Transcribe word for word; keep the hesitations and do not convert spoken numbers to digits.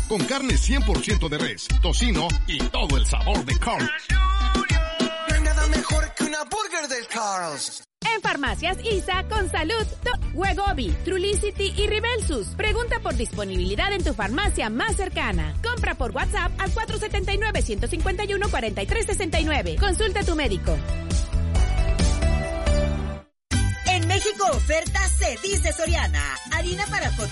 con carne cien por ciento de res, tocino y todo el sabor de Carl's. No hay nada mejor que una burger del Carl's. En Farmacias ISA con Salud, Wegovy, Trulicity y Ribelsus. Pregunta por disponibilidad en tu farmacia más cercana. Compra por WhatsApp al cuatro siete nueve, uno cinco uno, cuatro tres seis nueve. Consulta a tu médico. En México oferta se dice Soriana. Harina para